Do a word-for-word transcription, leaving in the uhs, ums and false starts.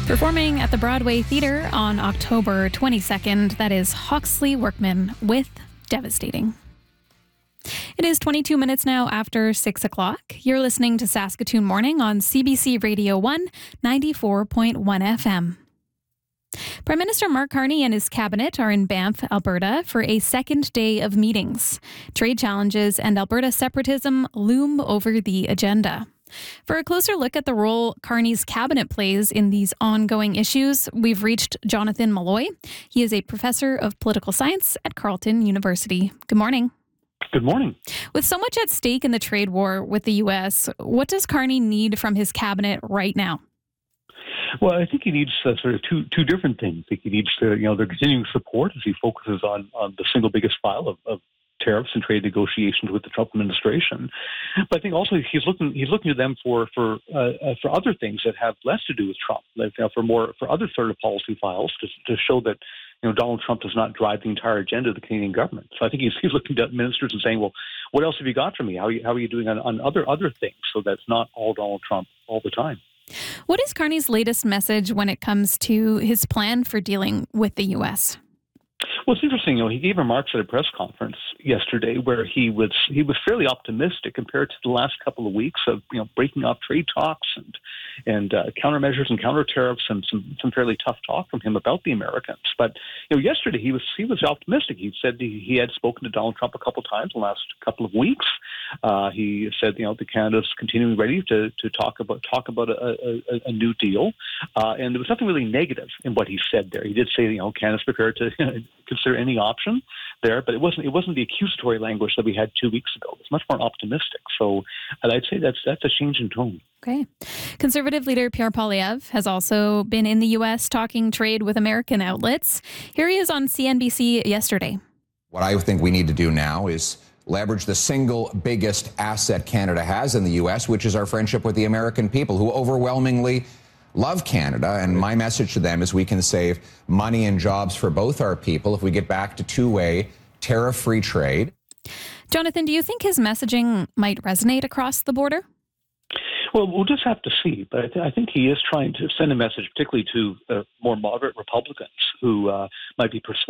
Performing at the Broadway Theatre on October twenty-second, that is Hawksley Workman with Devastating. It is twenty-two minutes now after six o'clock. You're listening to Saskatoon Morning on C B C Radio one, ninety-four point one F M. Prime Minister Mark Carney and his cabinet are in Banff, Alberta, for a second day of meetings. Trade challenges and Alberta separatism loom over the agenda. For a closer look at the role Carney's cabinet plays in these ongoing issues, we've reached Jonathan Malloy. He is a professor of political science at Carleton University. Good morning. Good morning. With so much at stake in the trade war with the U S, what does Carney need from his cabinet right now? Well, I think he needs uh, sort of two two different things. I think he needs to, you know, their continuing support as he focuses on, on the single biggest file of, of tariffs and trade negotiations with the Trump administration. But I think also he's looking he's looking to them for for uh, uh, for other things that have less to do with Trump, like, you know, for more for other sort of policy files to to show that, you know, Donald Trump does not drive the entire agenda of the Canadian government. So I think he's he's looking at ministers and saying, well, what else have you got for me? How are you, how are you doing on, on other other things? So that's not all Donald Trump all the time. What is Carney's latest message when it comes to his plan for dealing with the U S? Well, it's interesting. You know, he gave remarks at a press conference yesterday where he was he was fairly optimistic compared to the last couple of weeks of, you know, breaking off trade talks and and uh, countermeasures and counter tariffs and some, some fairly tough talk from him about the Americans. But, you know, yesterday he was he was optimistic. He said he, he had spoken to Donald Trump a couple of times in the last couple of weeks. Uh, he said, you know, the Canada's continuing ready to to talk about talk about a, a, a new deal, uh, and there was nothing really negative in what he said there. He did say, you know, Canada's prepared to consider any option there, but it wasn't it wasn't the accusatory language that we had two weeks ago. It was much more optimistic. So I'd say that's that's a change in tone. Okay. Conservative leader Pierre Poilievre has also been in the U S talking trade with American outlets. Here he is on C N B C yesterday. What I think we need to do now is leverage the single biggest asset Canada has in the U S, which is our friendship with the American people, who overwhelmingly love Canada. And my message to them is we can save money and jobs for both our people if we get back to two-way tariff-free trade. Jonathan, do you think his messaging might resonate across the border? Well, we'll just have to see. But I, th- I think he is trying to send a message, particularly to uh, more moderate Republicans who uh, might be persuaded